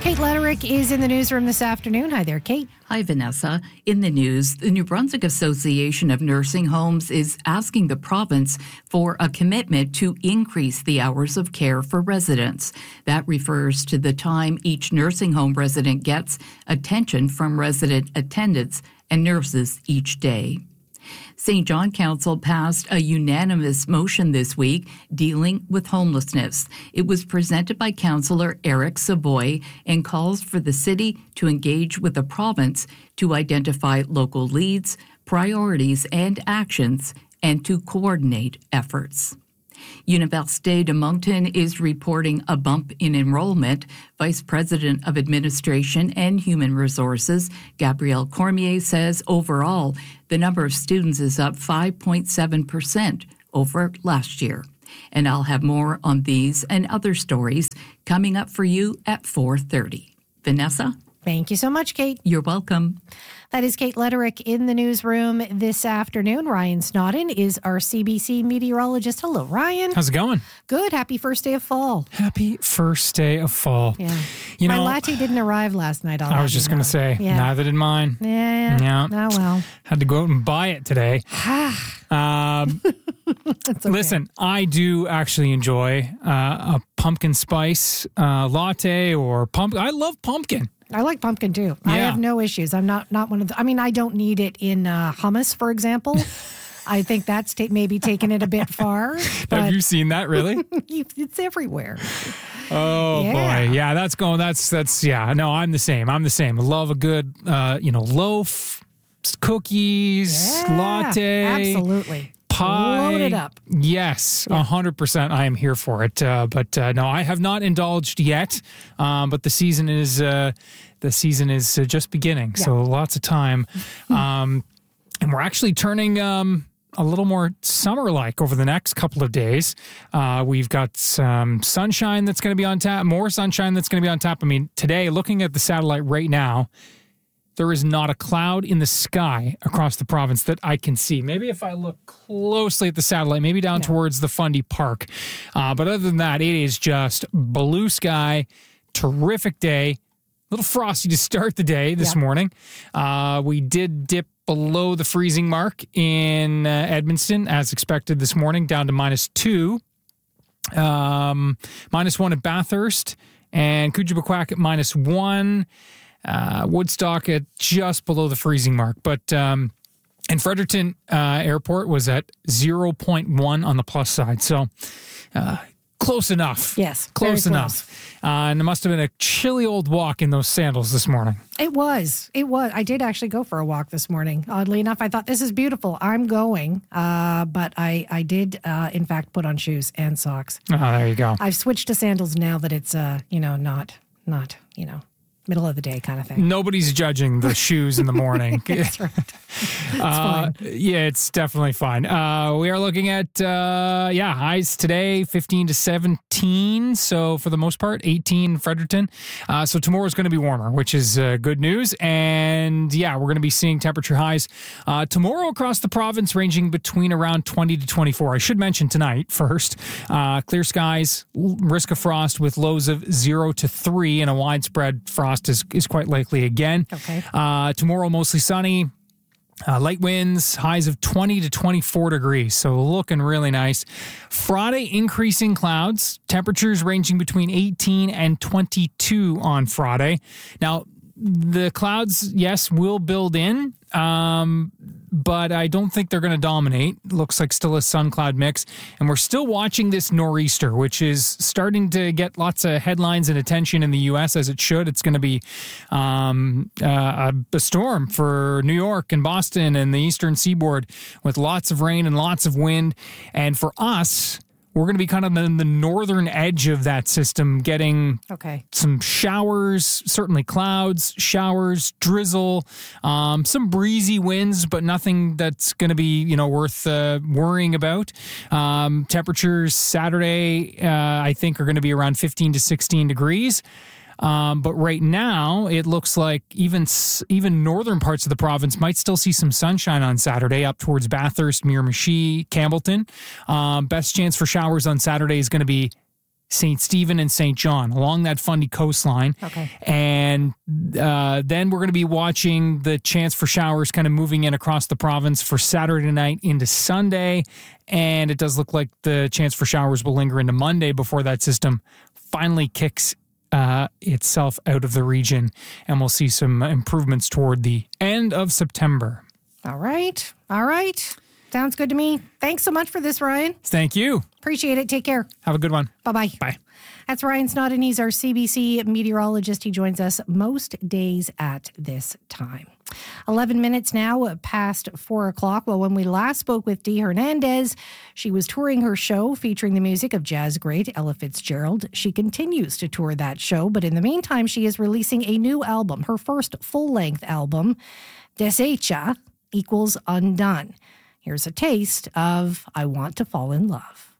Kate Letterick is in the newsroom this afternoon. Hi there, Kate. Hi, Vanessa. In the news, the New Brunswick Association of Nursing Homes is asking the province for a commitment to increase the hours of care for residents. That refers to the time each nursing home resident gets attention from resident attendants and nurses each day. St. John Council passed a unanimous motion this week dealing with homelessness. It was presented by Councillor Eric Savoy and calls for the city to engage with the province to identify local leads, priorities, and actions, and to coordinate efforts. Université de Moncton is reporting a bump in enrollment. Vice President of Administration and Human Resources, Gabrielle Cormier, says overall, the number of students is up 5.7% over last year. And I'll have more on these and other stories coming up for you at 4:30. Vanessa? Thank you so much, Kate. You're welcome. That is Kate Letterick in the newsroom this afternoon. Ryan Snodden is our CBC meteorologist. Hello, Ryan. How's it going? Good. Happy first day of fall. Happy first day of fall. Yeah. My latte didn't arrive last night. I was just going to say, neither did mine. Yeah. Oh, well. Had to go out and buy it today. That's okay. Listen, I do actually enjoy a pumpkin spice latte or pumpkin. I love pumpkin. I like pumpkin too. Yeah. I have no issues. I'm not one of the, I don't need it in hummus, for example. I think that's maybe taking it a bit far. Have you seen that, really? It's everywhere. Oh, boy. Yeah, that's no, I'm the same. I love a good, loaf, cookies, latte. Absolutely. Pie. Load it up. Yes, 100%. I am here for it. But no, I have not indulged yet. But the season is just beginning, so lots of time. And we're actually turning a little more summer-like over the next couple of days. We've got some sunshine that's going to be on tap, more sunshine that's going to be on tap. Today, looking at the satellite right now, there is not a cloud in the sky across the province that I can see. Maybe if I look closely at the satellite, maybe down towards the Fundy Park. But other than that, it is just blue sky, terrific day. A little frosty to start the day this morning. We did dip below the freezing mark in Edmundston, as expected this morning, down to -2. -1 at Bathurst, and Coogee-Bucquoc at -1. Woodstock at just below the freezing mark. But and Fredericton Airport was at 0.1 on the plus side. So close enough. Yes. Close enough. And it must have been a chilly old walk in those sandals this morning. It was. I did actually go for a walk this morning. Oddly enough, I thought, this is beautiful. I'm going. But I did, in fact, put on shoes and socks. Oh, there you go. I've switched to sandals now that it's, not middle of the day kind of thing. Nobody's judging the shoes in the morning. That's right. It's fine. Yeah, it's definitely fine. We are looking at, highs today, 15 to 17. So for the most part, 18 in Fredericton. So tomorrow's going to be warmer, which is good news. And we're going to be seeing temperature highs tomorrow across the province ranging between around 20 to 24. I should mention tonight first, clear skies, risk of frost with lows of 0 to 3 and a widespread frost is quite likely again. Okay. Tomorrow, mostly sunny. Light winds, highs of 20 to 24 degrees, so looking really nice. Friday, increasing clouds, temperatures ranging between 18 and 22 on Friday. Now, the clouds, yes, will build in, but I don't think they're going to dominate. Looks like still a sun-cloud mix. And we're still watching this nor'easter, which is starting to get lots of headlines and attention in the U.S., as it should. It's going to be a storm for New York and Boston and the eastern seaboard with lots of rain and lots of wind. And for us, we're going to be kind of in the northern edge of that system, getting some showers, certainly clouds, showers, drizzle, some breezy winds, but nothing that's going to be, worth worrying about. Temperatures Saturday, I think, are going to be around 15 to 16 degrees. But right now, it looks like even northern parts of the province might still see some sunshine on Saturday up towards Bathurst, Miramichi, Campbellton. Best chance for showers on Saturday is going to be St. Stephen, and St. John along that Fundy coastline. Okay. And then we're going to be watching the chance for showers kind of moving in across the province for Saturday night into Sunday. And it does look like the chance for showers will linger into Monday before that system finally kicks itself out of the region. And we'll see some improvements toward the end of September. All right. Sounds good to me. Thanks so much for this, Ryan. Thank you. Appreciate it. Take care. Have a good one. Bye-bye. Bye. That's Ryan Snodden. He's our CBC meteorologist. He joins us most days at this time. 11 minutes now past 4 o'clock. Well, when we last spoke with Dee Hernandez, she was touring her show featuring the music of jazz great Ella Fitzgerald. She continues to tour that show, but in the meantime, she is releasing a new album, her first full-length album, Deshecha = Undone. Here's a taste of I Want to Fall in Love.